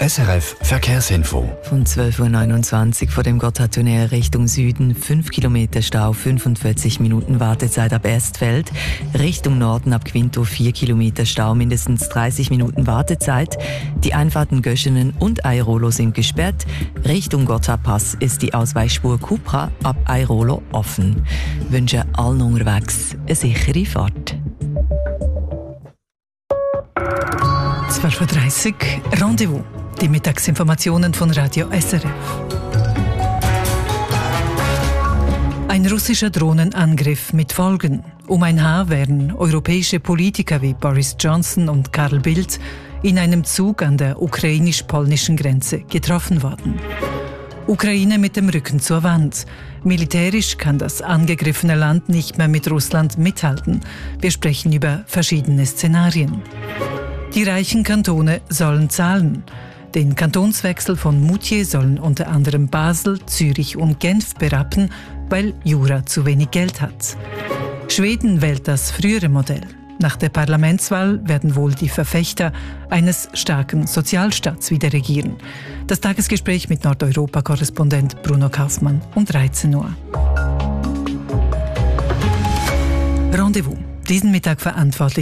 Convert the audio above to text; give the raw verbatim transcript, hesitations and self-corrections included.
S R F Verkehrsinfo. Von zwölf Uhr neunundzwanzig vor dem Gotthardtunnel Richtung Süden, fünf Kilometer Stau, fünfundvierzig Minuten Wartezeit ab Erstfeld. Richtung Norden ab Quinto vier Kilometer Stau, mindestens dreißig Minuten Wartezeit. Die Einfahrten Göschenen und Airolo sind gesperrt. Richtung Gotthardpass ist die Ausweichspur Cupra ab Airolo offen. Ich wünsche allen unterwegs eine sichere Fahrt. zwölf Uhr dreißig Rendezvous. Die Mittagsinformationen von Radio S R F. Ein russischer Drohnenangriff mit Folgen. Um ein Haar wären europäische Politiker wie Boris Johnson und Carl Bildt in einem Zug an der ukrainisch-polnischen Grenze getroffen worden. Ukraine mit dem Rücken zur Wand. Militärisch kann das angegriffene Land nicht mehr mit Russland mithalten. Wir sprechen über verschiedene Szenarien. Die reichen Kantone sollen zahlen. Den Kantonswechsel von Moutier sollen unter anderem Basel, Zürich und Genf berappen, weil Jura zu wenig Geld hat. Schweden wählt das frühere Modell. Nach der Parlamentswahl werden wohl die Verfechter eines starken Sozialstaats wieder regieren. Das Tagesgespräch mit Nordeuropa-Korrespondent Bruno Kaufmann um dreizehn Uhr. Rendezvous. Diesen Mittag verantwortlich